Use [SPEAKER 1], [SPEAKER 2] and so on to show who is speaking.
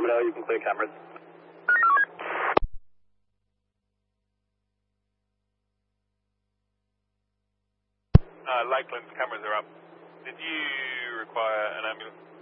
[SPEAKER 1] Armadale, you can clear cameras.
[SPEAKER 2] Lakeland's cameras are up. Did you require an ambulance?